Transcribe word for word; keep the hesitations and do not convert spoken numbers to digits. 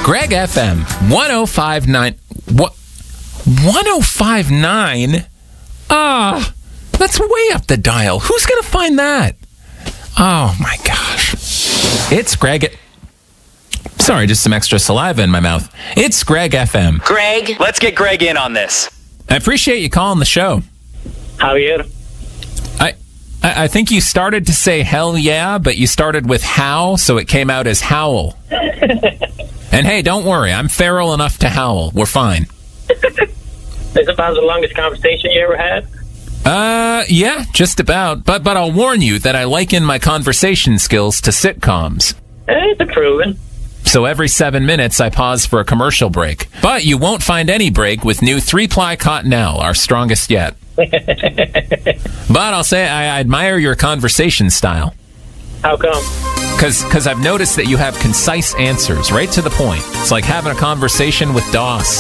Greg F M, one oh five point nine. What? one oh five point nine? Ah, that's way up the dial. Who's going to find that? Oh, my gosh. It's Greg. Sorry, just some extra saliva in my mouth. It's Greg F M. Greg, let's get Greg in on this. I appreciate you calling the show. How are you? I, I I think you started to say hell yeah, but you started with how, so it came out as howl. And hey, don't worry, I'm feral enough to howl. We're fine. Is about the longest conversation you ever had? Uh, yeah, just about. But but I'll warn you that I liken my conversation skills to sitcoms. Eh, it's improving. So every seven minutes, I pause for a commercial break. But you won't find any break with new three-ply Cottonelle, our strongest yet. But I'll say I, I admire your conversation style. How come? Because I've noticed that you have concise answers, right to the point. It's like having a conversation with DOS.